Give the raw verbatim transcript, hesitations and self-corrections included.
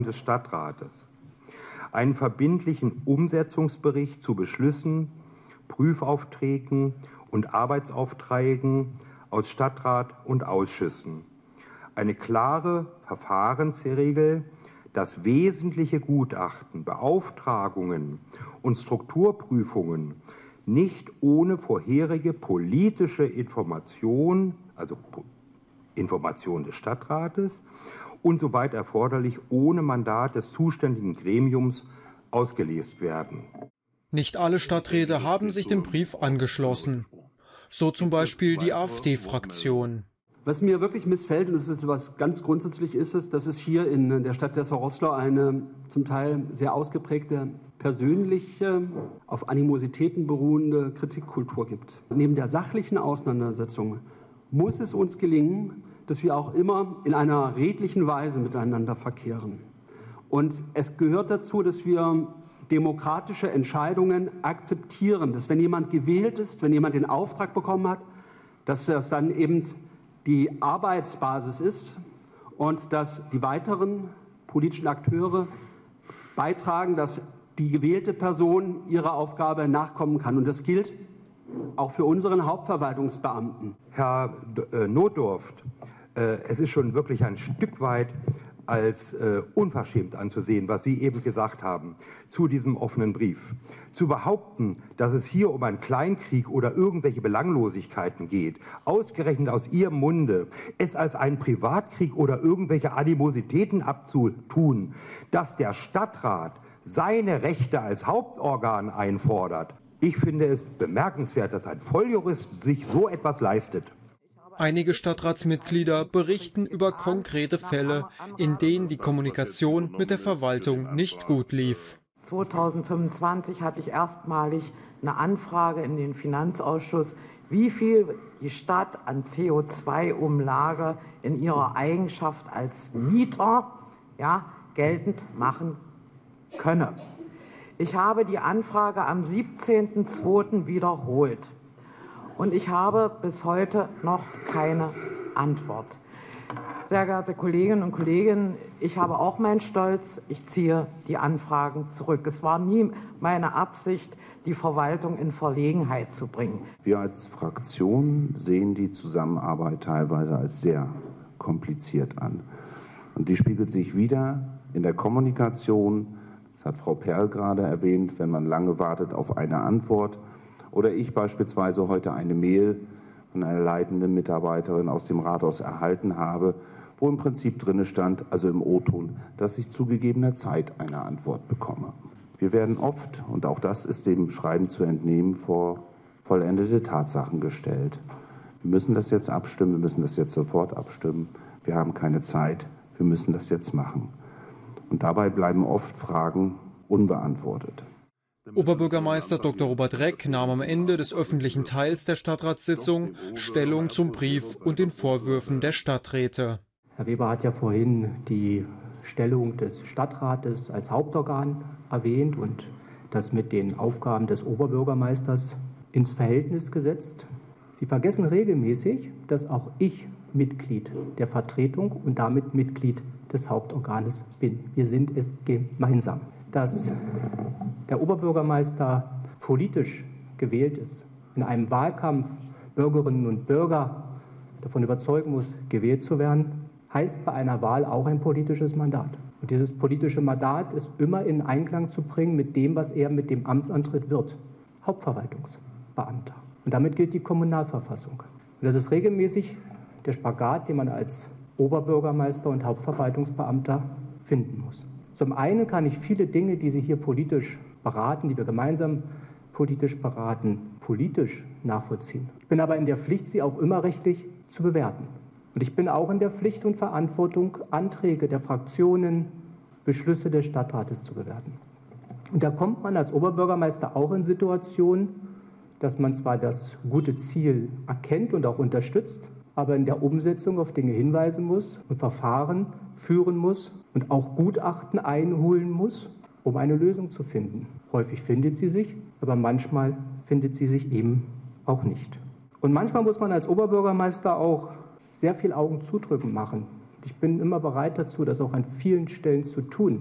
des Stadtrates, einen verbindlichen Umsetzungsbericht zu Beschlüssen, Prüfaufträgen und Arbeitsaufträgen aus Stadtrat und Ausschüssen, eine klare Verfahrensregel, dass wesentliche Gutachten, Beauftragungen und Strukturprüfungen nicht ohne vorherige politische Information, also Information des Stadtrates und soweit erforderlich ohne Mandat des zuständigen Gremiums ausgelesen werden. Nicht alle Stadträte haben sich dem Brief angeschlossen. So zum Beispiel die AfD-Fraktion. Was mir wirklich missfällt, und das ist was ganz grundsätzlich ist es, dass es hier in der Stadt Dessau-Roßlau eine zum Teil sehr ausgeprägte persönliche, auf Animositäten beruhende Kritikkultur gibt. Neben der sachlichen Auseinandersetzung muss es uns gelingen, dass wir auch immer in einer redlichen Weise miteinander verkehren. Und es gehört dazu, dass wir demokratische Entscheidungen akzeptieren, dass wenn jemand gewählt ist, wenn jemand den Auftrag bekommen hat, dass das dann eben die Arbeitsbasis ist und dass die weiteren politischen Akteure beitragen, dass die gewählte Person ihrer Aufgabe nachkommen kann. Und das gilt auch für unseren Hauptverwaltungsbeamten. Herr Notdurft, es ist schon wirklich ein Stück weit als äh, unverschämt anzusehen, was Sie eben gesagt haben zu diesem offenen Brief. Zu behaupten, dass es hier um einen Kleinkrieg oder irgendwelche Belanglosigkeiten geht, ausgerechnet aus Ihrem Munde, es als einen Privatkrieg oder irgendwelche Animositäten abzutun, dass der Stadtrat seine Rechte als Hauptorgan einfordert. Ich finde es bemerkenswert, dass ein Volljurist sich so etwas leistet. Einige Stadtratsmitglieder berichten über konkrete Fälle, in denen die Kommunikation mit der Verwaltung nicht gut lief. zweitausendfünfundzwanzig hatte ich erstmalig eine Anfrage in den Finanzausschuss, wie viel die Stadt an C O zwei Umlage in ihrer Eigenschaft als Mieter ja, geltend machen könne. Ich habe die Anfrage am siebzehnten zweiten wiederholt. Und ich habe bis heute noch keine Antwort. Sehr geehrte Kolleginnen und Kollegen, ich habe auch meinen Stolz. Ich ziehe die Anfragen zurück. Es war nie meine Absicht, die Verwaltung in Verlegenheit zu bringen. Wir als Fraktion sehen die Zusammenarbeit teilweise als sehr kompliziert an. Und die spiegelt sich wieder in der Kommunikation. Das hat Frau Perl gerade erwähnt, wenn man lange wartet auf eine Antwort. Oder ich beispielsweise heute eine Mail von einer leitenden Mitarbeiterin aus dem Rathaus erhalten habe, wo im Prinzip drin stand, also im O-Ton, dass ich zu gegebener Zeit eine Antwort bekomme. Wir werden oft, und auch das ist dem Schreiben zu entnehmen, vor vollendete Tatsachen gestellt. Wir müssen das jetzt abstimmen, wir müssen das jetzt sofort abstimmen. Wir haben keine Zeit, wir müssen das jetzt machen. Und dabei bleiben oft Fragen unbeantwortet. Oberbürgermeister Doktor Robert Reck nahm am Ende des öffentlichen Teils der Stadtratssitzung Stellung zum Brief und den Vorwürfen der Stadträte. Herr Weber hat ja vorhin die Stellung des Stadtrates als Hauptorgan erwähnt und das mit den Aufgaben des Oberbürgermeisters ins Verhältnis gesetzt. Sie vergessen regelmäßig, dass auch ich Mitglied der Vertretung und damit Mitglied des Hauptorganes bin. Wir sind es gemeinsam. Dass der Oberbürgermeister politisch gewählt ist, in einem Wahlkampf Bürgerinnen und Bürger davon überzeugen muss, gewählt zu werden, heißt bei einer Wahl auch ein politisches Mandat. Und dieses politische Mandat ist immer in Einklang zu bringen mit dem, was er mit dem Amtsantritt wird. Hauptverwaltungsbeamter. Und damit gilt die Kommunalverfassung. Und das ist regelmäßig der Spagat, den man als Oberbürgermeister und Hauptverwaltungsbeamter finden muss. Zum einen kann ich viele Dinge, die Sie hier politisch beraten, die wir gemeinsam politisch beraten, politisch nachvollziehen. Ich bin aber in der Pflicht, sie auch immer rechtlich zu bewerten. Und ich bin auch in der Pflicht und Verantwortung, Anträge der Fraktionen, Beschlüsse des Stadtrates zu bewerten. Und da kommt man als Oberbürgermeister auch in Situationen, dass man zwar das gute Ziel erkennt und auch unterstützt, aber in der Umsetzung auf Dinge hinweisen muss und Verfahren führen muss und auch Gutachten einholen muss, um eine Lösung zu finden. Häufig findet sie sich, aber manchmal findet sie sich eben auch nicht. Und manchmal muss man als Oberbürgermeister auch sehr viel Augen zudrücken machen. Ich bin immer bereit dazu, das auch an vielen Stellen zu tun.